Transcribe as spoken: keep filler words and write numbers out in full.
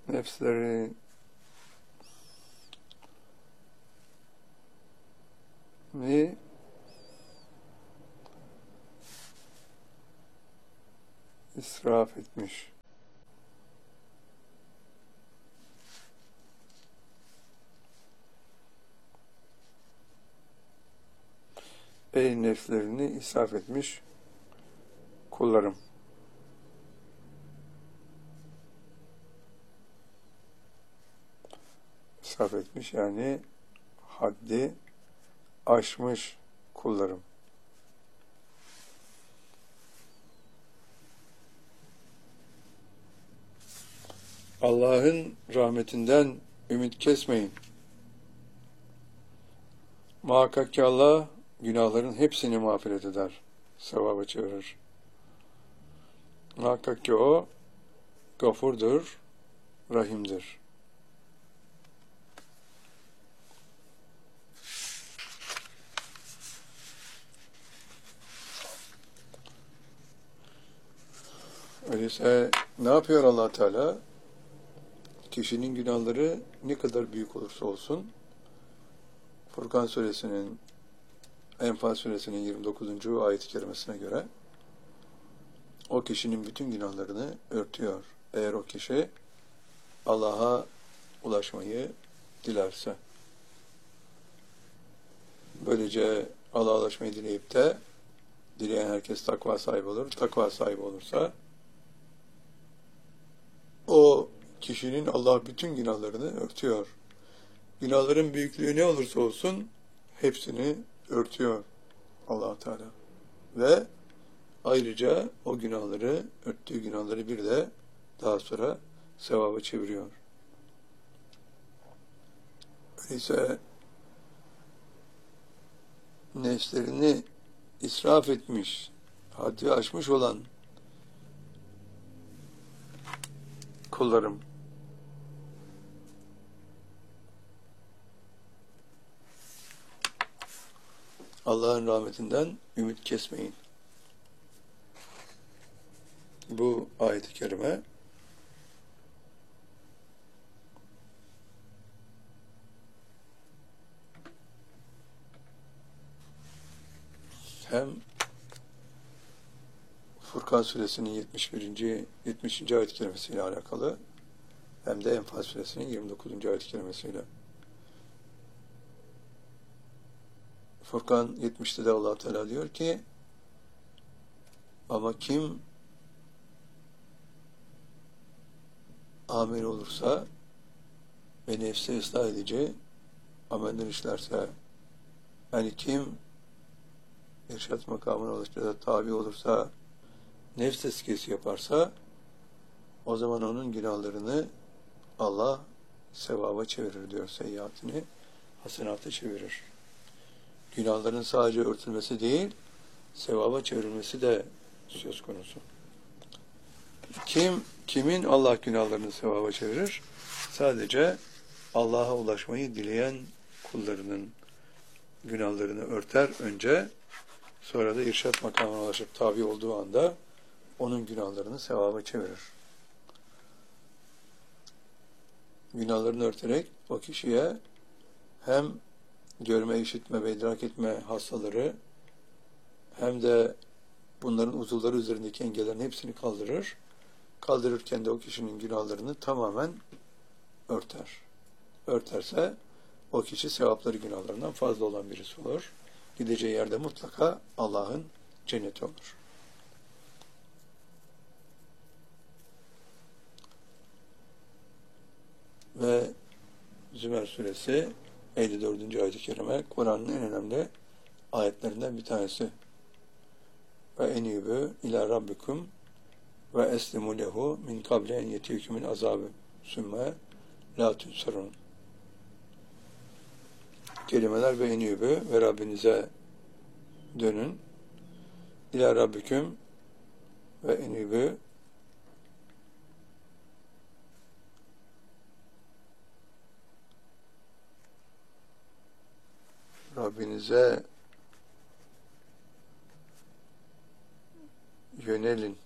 nefsleri ni israf etmiş. Ey nefslerini israf etmiş kullarım. İsraf etmiş yani haddi aşmış kullarım. Allah'ın rahmetinden ümit kesmeyin. Muhakkak ki Allah günahların hepsini mağfiret eder, sevaba çevirir. Muhakkak ki O gafurdur, rahimdir. Öyleyse ne yapıyor Allah Teala? Kişinin günahları ne kadar büyük olursa olsun, Furkan suresinin, Enfal suresinin yirmi dokuzuncu ayet-i kerimesine göre o kişinin bütün günahlarını örtüyor. Eğer o kişi Allah'a ulaşmayı dilerse. Böylece Allah'a ulaşmayı dileyip de dileyen herkes takva sahibi olur. Takva sahibi olursa o kişinin Allah bütün günahlarını örtüyor. Günahların büyüklüğü ne olursa olsun hepsini örtüyor Allah Teala. Ve ayrıca o günahları, örttüğü günahları bir de daha sonra sevaba çeviriyor. Öyleyse nefslerini israf etmiş, haddi aşmış olan kullarım, Allah'ın rahmetinden ümit kesmeyin. Bu ayet-i kerime hem Furkan suresinin yetmiş birinci yetmişinci ayet-i kerimesiyle alakalı hem de Enfal suresinin yirmi dokuzuncu ayet-i kerimesiyle. Furkan yetmişte de Allah Teala diyor ki ama kim amel olursa ve nefsi ıslah edici ameller işlerse, yani kim irşat makamına ulaştığında tabi olursa, nefs tezkiyesi yaparsa, o zaman onun günahlarını Allah sevaba çevirir diyor, seyyiatini hasenata çevirir. Günahların sadece örtülmesi değil, sevaba çevrilmesi de söz konusu. Kim, kimin Allah günahlarını sevaba çevirir? Sadece Allah'a ulaşmayı dileyen kullarının günahlarını örter önce, sonra da irşat makamına ulaşıp tabi olduğu anda onun günahlarını sevaba çevirir. Günahlarını örterek o kişiye hem görme, işitme ve idrak etme hastaları hem de bunların uzuvları üzerindeki engellerin hepsini kaldırır. Kaldırırken de o kişinin günahlarını tamamen örter. Örterse o kişi sevapları günahlarından fazla olan birisi olur. Gideceği yerde mutlaka Allah'ın cenneti olur. Ve Zümer suresi elli dördüncü ayet-i kerime Kur'an'ın en önemli ayetlerinden bir tanesi. Ve enibü ila rabbikum ve eslimu lehu min kable en yetiyükümün azabı sümme la tünsarun. Kelimeler ve enibü ve Rabbinize dönün. İla rabbiküm ve enibü Rabbinize yönelin.